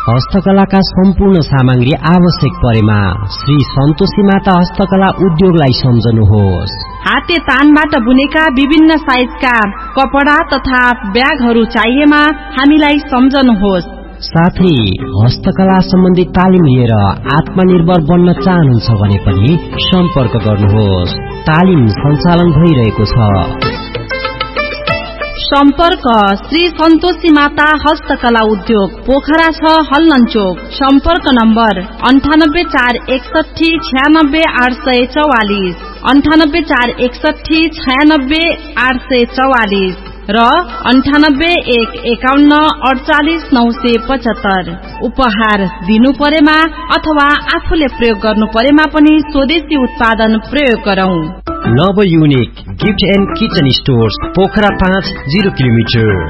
हस्तकलाका सम्पूर्ण सामग्री आवश्यक परेमा श्री सन्तोषी माता हस्तकला उद्योगलाई सम्झनुहोस्। हाते तानबाट बुनेका विभिन्न साइजका कपडा तथा ब्यागहरू चाहिएमा हामीलाई सम्झनुहोस्। साथै हस्तकला सम्बन्धी तालिम लिएर आत्मनिर्भर बन्न चाहनुहुन्छ भने पनि सम्पर्क गर्नुहोस्। तालिम सञ्चालन भइरहेको छ। सम्पर्क श्री सन्तोषी माता हस्तकला उद्योग, पोखरा 6 हल्लनचोक। सम्पर्क नम्बर 9841696844 9841696844 र 9815148975। उपहार दिनु परेमा अथवा आफूले प्रयोग गर्नु परेमा पनि स्वदेशी उत्पादन प्रयोग गरौं। नव unique gift and kitchen stores, Pokhara 5 0 kilometre.